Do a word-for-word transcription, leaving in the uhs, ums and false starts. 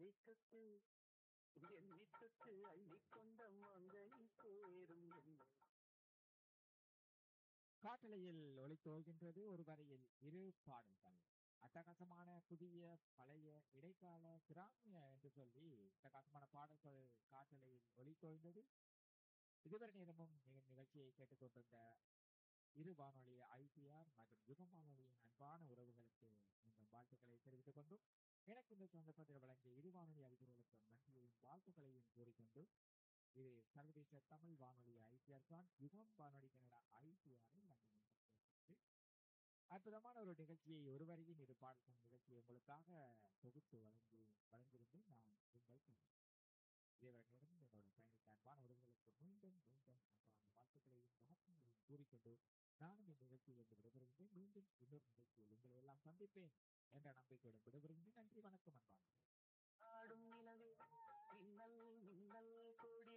தொட்டு எண்ணி தொட்டு அள்ளிக்கொண்ட மங்கை சேரும் என்னை. காட்டலையில் ஒளித்தோகின்றது ஒரு வரையில் இரு பாடல்கள். அட்டகாசமான புதிய பழைய இடைக்கால கிராமிய என்று சொல்லி அட்டகாசமான பாடல்கள் காட்டலையில் ஒளித்தோய்ந்தது. இதுவரை நேரமும் நீங்கள் நிகழ்ச்சியை கேட்டுக்கொண்டிருந்த இரு வானொலி ஐபிஆர் மற்றும் யுகம் வானொலியின் அன்பான உறவுகளுக்கு நீங்கள் வாழ்த்துக்களை தெரிவித்துக் கொண்டும் எனக்கு இந்த சந்தர்ப்பத்தில் வழங்கிய இரு வானொலி அறிஞர்களுக்கும் நன்றியையும் வாழ்த்துக்களையும் கூறிக்கொண்டு இது சர்வதேச தமிழ் வானொலி ஐபிஆர் தான் யுகம் வானொலி கனடா ஐபிஆர் அற்புதமான ஒரு நிகழ்ச்சியை ஒருவரையும் இரு பாடல்கள் நிகழ்ச்சியை உங்களுக்காக தொகுத்து வழங்கி வழங்கியிருந்து நான் உங்கள் இதேவரை நேரம் என்னோட பயணித்த அன்பான உறவுகளுக்கு மீண்டும் மீண்டும் அன்பான வாழ்த்துக்களையும் வணக்கங்களையும் கூறிக்கொண்டு நானும் இந்த நிகழ்ச்சியிலிருந்து விடைபெறுகின்றேன். மீண்டும் இன்னொரு நிகழ்ச்சியில் உங்களை எல்லாம் சந்திப்பேன் என்ற நம்பிக்கையுடன் விடைபெறுகின்றேன். நன்றி, வணக்கம், அன்பான ஆடும் நிலவே மின்னல் மின்னல் கொடி